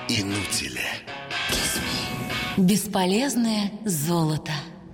Инутили. Бесполезное золото.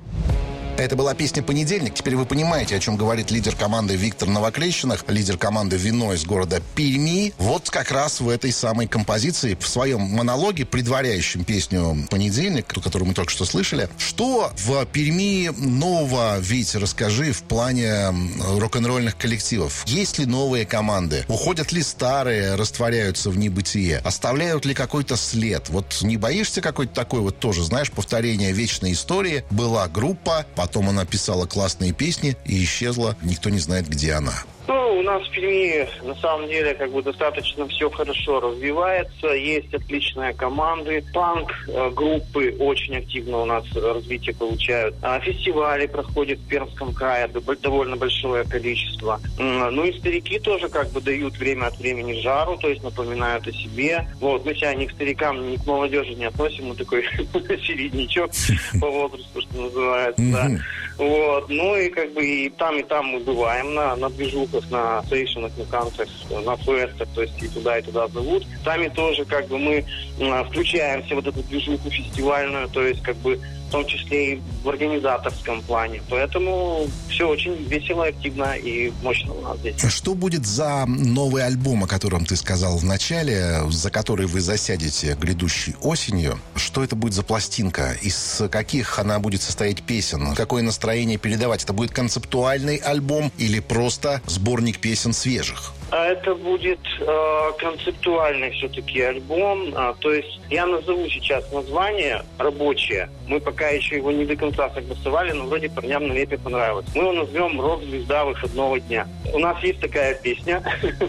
Это была песня «Понедельник». Теперь вы понимаете, о чем говорит лидер команды Виктор Новокрещеных, лидер команды «Вино» из города Перми. Вот как раз в этой самой композиции, в своем монологе, предваряющем песню «Понедельник», ту, которую мы только что слышали. Что в Перми нового, Витя, расскажи, в плане рок-н-ролльных коллективов? Есть ли новые команды? Уходят ли старые, растворяются в небытие? Оставляют ли какой-то след? Вот не боишься какой-то такой вот тоже, знаешь, повторения вечной истории? Была группа, потом она писала классные песни и исчезла. Никто не знает, где она. Ну, у нас в Перми, на самом деле, достаточно все хорошо развивается. Есть отличные команды. Панк-группы очень активно у нас развитие получают. Фестивали проходят в Пермском крае, довольно большое количество. Ну и старики тоже дают время от времени жару, то есть напоминают о себе. Вот, мы себя ни к старикам, ни к молодежи не относим. Мы такой середнячок по возрасту, что называется. Да. Вот, ну и и там мы бываем на движухах, на сейшенах, на танцах, на фестах, то есть и туда зовут. Сами тоже мы включаемся в эту движуху фестивальную, то есть в том числе и в организаторском плане. Поэтому все очень весело, активно и мощно у нас здесь. Что будет за новый альбом, о котором ты сказал в начале, за который вы засядете грядущей осенью? Что это будет за пластинка? Из каких она будет состоять песен? Какое настроение передавать? Это будет концептуальный альбом или просто сборник песен свежих? Это будет концептуальный все-таки альбом. То есть я назову сейчас название рабочее. Мы пока еще его не до конца согласовали, но вроде парням на Лепе понравилось. Мы его назовем «Рок-звезда выходного дня». У нас есть такая песня.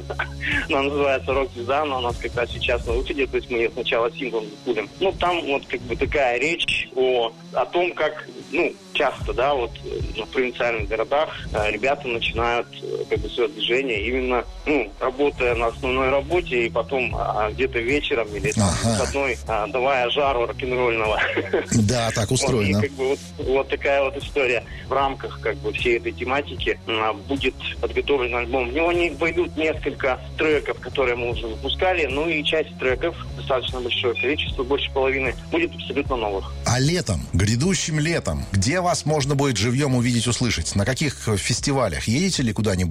Она называется «Рок-звезда», она у нас как раз сейчас на выходе. То есть мы ее сначала синглом запулим. Ну, там такая речь о том, как часто, в провинциальных городах ребята начинают свое движение именно, работая на основной работе и потом где-то вечером или выходной, давая жару рок-н-ролльного. Да, так устроено. Вот такая вот история. В рамках всей этой тематики будет подготовлен альбом. В него не войдут несколько треков, которые мы уже выпускали, и часть треков, достаточно большое количество, больше половины, будет абсолютно новых. А летом, грядущим летом, где вас можно будет живьем увидеть, услышать? На каких фестивалях? Едете ли куда-нибудь?